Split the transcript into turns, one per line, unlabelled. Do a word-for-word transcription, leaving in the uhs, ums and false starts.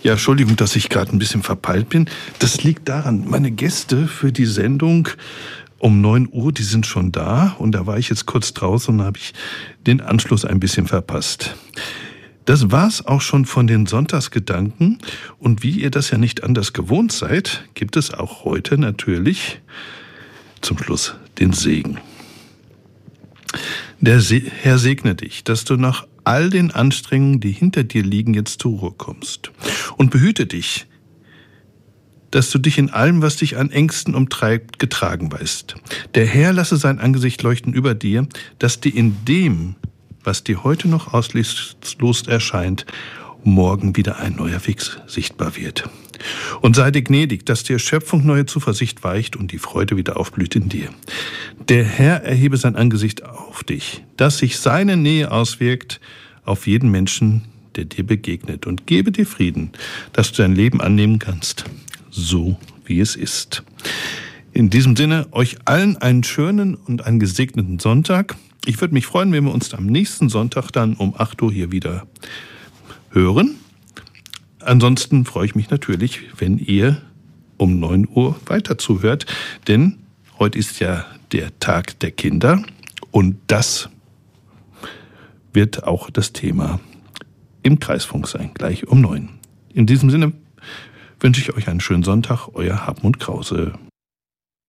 Ja, Entschuldigung, dass ich gerade ein bisschen verpeilt bin. Das liegt daran, meine Gäste für die Sendung um neun Uhr, die sind schon da. Und da war ich jetzt kurz draußen und habe ich den Anschluss ein bisschen verpasst. Das war's auch schon von den Sonntagsgedanken. Und wie ihr das ja nicht anders gewohnt seid, gibt es auch heute natürlich zum Schluss den Segen. Der Herr segne dich, dass du nach all den Anstrengungen, die hinter dir liegen, jetzt zur Ruhe kommst. Und behüte dich, dass du dich in allem, was dich an Ängsten umtreibt, getragen weißt. Der Herr lasse sein Angesicht leuchten über dir, dass dir in dem, was dir heute noch ausleglos erscheint, morgen wieder ein neuer Weg sichtbar wird. Und sei dir gnädig, dass dir Schöpfung neue Zuversicht weicht und die Freude wieder aufblüht in dir. Der Herr erhebe sein Angesicht auf dich, dass sich seine Nähe auswirkt auf jeden Menschen, der dir begegnet, und gebe dir Frieden, dass du dein Leben annehmen kannst, so wie es ist. In diesem Sinne, euch allen einen schönen und einen gesegneten Sonntag. Ich würde mich freuen, wenn wir uns am nächsten Sonntag dann um acht Uhr hier wieder hören. Ansonsten freue ich mich natürlich, wenn ihr um neun Uhr weiter zuhört, denn heute ist ja der Tag der Kinder und das wird auch das Thema im Kreisfunk sein, gleich um neun. In diesem Sinne wünsche ich euch einen schönen Sonntag, euer Hartmut Krause.